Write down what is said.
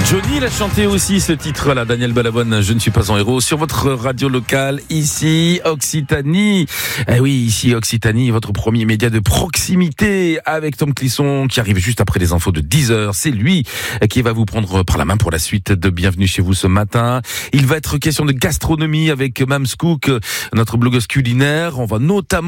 Johnny l'a chanté aussi ce titre-là, Daniel Balavoine, Je ne suis pas un héros, sur votre radio locale, ici Occitanie. Eh oui, ici Occitanie, votre premier média de proximité avec Tom Clisson qui arrive juste après les infos de 10h. C'est lui qui va vous prendre par la main pour la suite de Bienvenue chez vous ce matin. Il va être question de gastronomie avec Mams Cook, notre blogueuse culinaire. On va notamment